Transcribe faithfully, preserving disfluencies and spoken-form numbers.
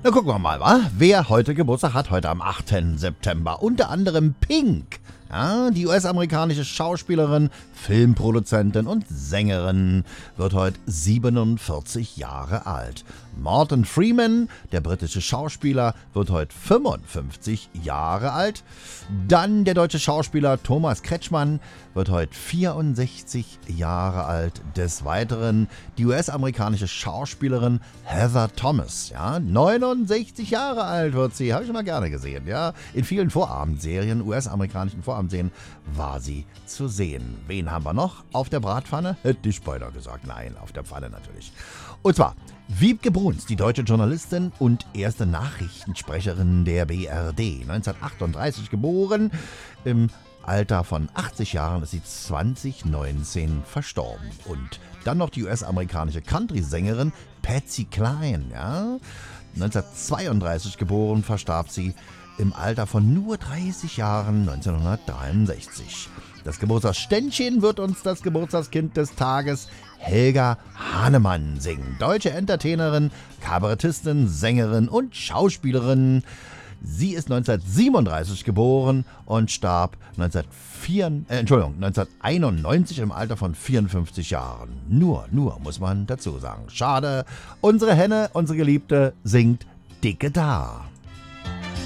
Na gucken wir mal, wa? Wer heute Geburtstag hat, heute am achten September. Unter anderem Pink. Ja, die U S-amerikanische Schauspielerin, Filmproduzentin und Sängerin wird heute siebenundvierzig Jahre alt. Morgan Freeman, der britische Schauspieler, wird heute fünfundfünfzig Jahre alt. Dann der deutsche Schauspieler Thomas Kretschmann wird heute vierundsechzig Jahre alt. Des Weiteren die U S-amerikanische Schauspielerin Heather Thomas, ja, neunundsechzig Jahre alt wird sie, habe ich immer gerne gesehen, ja. In vielen Vorabendserien, U S-amerikanischen Vorabendserien, war sie zu sehen. Wen haben wir noch auf der Bratpfanne? Hätte ich beinahe gesagt, nein, auf der Pfanne natürlich. Und zwar Wiebke Bruns, die deutsche Journalistin und erste Nachrichtensprecherin der B R D, neunzehnhundertachtunddreißig geboren, im Alter von achtzig Jahren ist sie zwanzig neunzehn verstorben. Und dann noch die U S-amerikanische Country-Sängerin Patsy Cline, ja, neunzehnhundertzweiunddreißig geboren, verstarb sie im Alter von nur dreißig Jahren, neunzehnhundertdreiundsechzig. Das Geburtstagsständchen wird uns das Geburtstagskind des Tages Helga Hahnemann singen. Deutsche Entertainerin, Kabarettistin, Sängerin und Schauspielerin. Sie ist neunzehnhundertsiebenunddreißig geboren und starb neunzehnhundertvier, äh, Entschuldigung, neunzehnhunderteinundneunzig im Alter von vierundfünfzig Jahren. Nur, nur, muss man dazu sagen. Schade, unsere Henne, unsere Geliebte, singt dicke da.